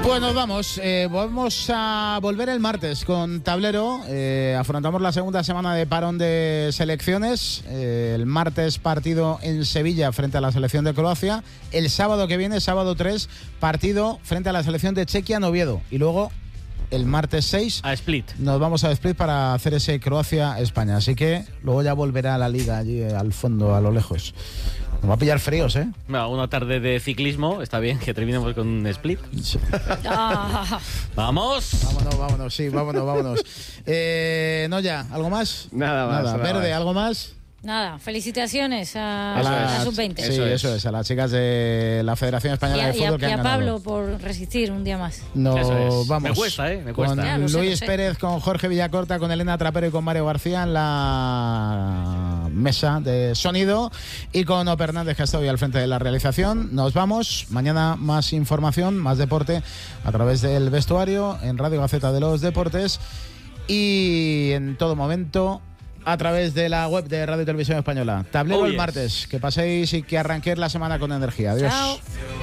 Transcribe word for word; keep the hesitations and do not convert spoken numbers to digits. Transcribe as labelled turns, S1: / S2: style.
S1: Pues nos vamos, eh, vamos a volver el martes con Tablero, eh, afrontamos la segunda semana de parón de selecciones, eh, el martes partido en Sevilla frente a la selección de Croacia, el sábado que viene, sábado tres, partido frente a la selección de Chequia en Oviedo, y luego el martes seis
S2: a Split.
S1: Nos vamos a Split para hacer ese Croacia-España, así que luego ya volverá a la liga allí al fondo, a lo lejos. Nos va a pillar fríos, ¿eh?
S2: Bueno, una tarde de ciclismo, está bien que terminemos con un Split.
S1: Sí.
S2: Ah. ¡Vamos!
S1: Vámonos, vámonos, sí, vámonos, vámonos. Eh, no ya, ¿algo más?
S3: Nada más.
S1: Nada.
S3: Nada
S1: Verde,
S3: más.
S1: ¿algo más?
S4: Nada, felicitaciones a,
S1: A
S4: a
S1: las-
S4: sub veinte.
S1: Sí,
S3: Eso
S1: eso
S3: es.
S1: es. a las chicas de la Federación
S4: Y
S1: Española
S4: a,
S1: de
S4: y a-
S1: Fútbol que
S4: y a
S1: han
S4: Pablo
S1: ganado.
S4: por resistir un día más.
S1: Nos
S2: Eso es.
S1: vamos.
S2: Me cuesta, ¿eh? Me cuesta.
S1: Con
S4: Ya, lo sé,
S1: Luis
S4: lo sé.
S1: Pérez, con Jorge Villacorta, con Elena Trapero y con Mario García en la mesa de sonido y con Ope Hernández, que ha estado hoy al frente de la realización. Nos vamos. Mañana más información, más deporte a través del vestuario en Radio Gaceta de los Deportes y en todo momento a través de la web de Radio y Televisión Española. Tablero
S2: Oh,
S1: el
S2: yes.
S1: martes. Que paséis y que arranquéis la semana con energía. Adiós.
S4: Chao.